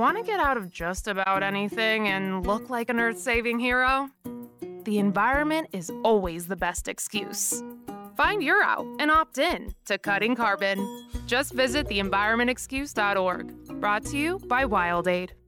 Want to get out of just about anything and look like an earth-saving hero? The environment is always the best excuse. Find your out and opt in to Cutting Carbon. Just visit theenvironmentexcuse.org. Brought to you by WildAid.